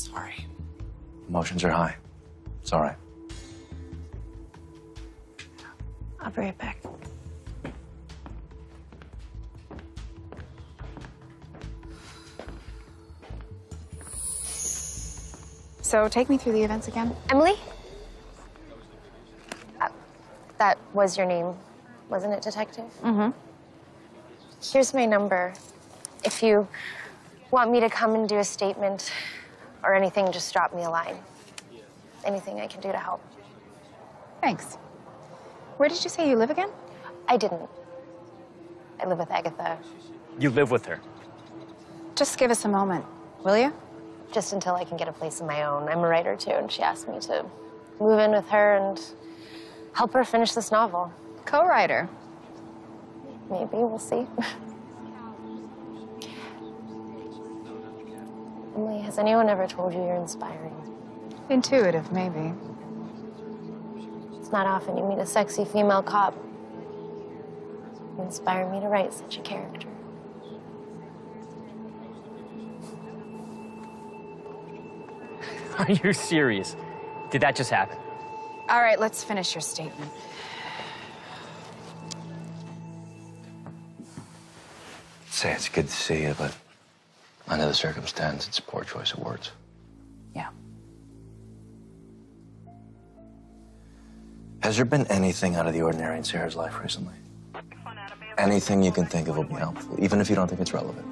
Sorry. Emotions are high. It's all right. I'll be right back. So take me through the events again. Emily? That was your name, wasn't it, Detective? Mm-hmm. Here's my number. If you want me to come and do a statement or anything, just drop me a line. Anything I can do to help. Thanks. Where did you say you live again? I didn't. I live with Agatha. You live with her? Just give us a moment, will you? Just until I can get a place of my own. I'm a writer, too, and she asked me to move in with her and help her finish this novel. Co-writer. Maybe, we'll see. Emily, has anyone ever told you you're inspiring? Intuitive, maybe. It's not often you meet a sexy female cop. You inspire me to write such a character. Are you serious? Did that just happen? All right, let's finish your statement. Say it's good to see you, but under the circumstance, it's a poor choice of words. Yeah. Has there been anything out of the ordinary in Sarah's life recently? Anything you can think of will be helpful, even if you don't think it's relevant.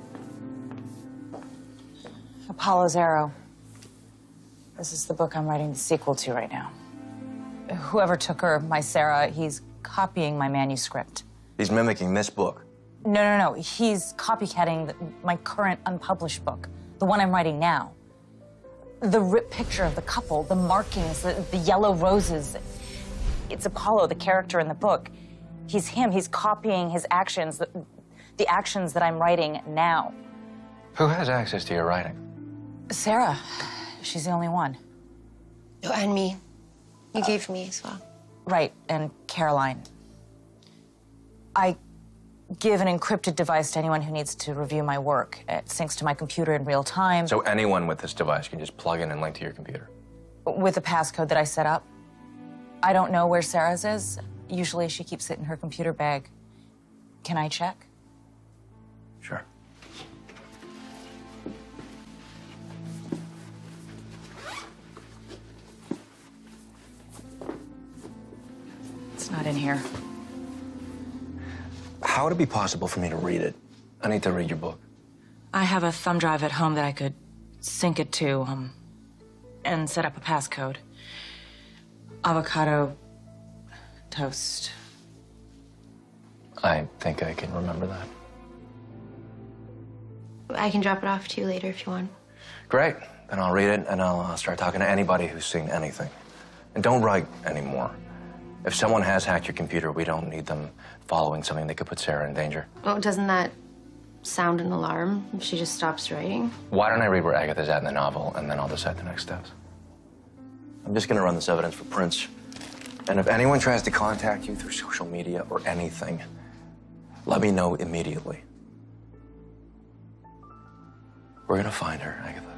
Apollo's Arrow. This is the book I'm writing the sequel to right now. Whoever took her, my Sarah, he's copying my manuscript. He's mimicking this book. No. He's copycatting my current unpublished book, the one I'm writing now. The ripped picture of the couple, the markings, the yellow roses. It's Apollo, the character in the book. He's him. He's copying his actions, the actions that I'm writing now. Who has access to your writing? Sarah. She's the only one. Oh, and me. You gave me as well. Right, and Caroline. I give an encrypted device to anyone who needs to review my work. It syncs to my computer in real time. So anyone with this device can just plug in and link to your computer? With a passcode that I set up. I don't know where Sarah's is. Usually she keeps it in her computer bag. Can I check? Sure. It's not in here. How would it be possible for me to read it? I need to read your book. I have a thumb drive at home that I could sync it to, and set up a passcode. Avocado toast. I think I can remember that. I can drop it off to you later if you want. Great. Then I'll read it, and I'll start talking to anybody who's seen anything. And don't write anymore. If someone has hacked your computer, we don't need them following something that could put Sarah in danger. Oh, doesn't that sound an alarm if she just stops writing? Why don't I read where Agatha's at in the novel, and then I'll decide the next steps. I'm just gonna run this evidence for prints. And if anyone tries to contact you through social media or anything, let me know immediately. We're gonna find her, Agatha.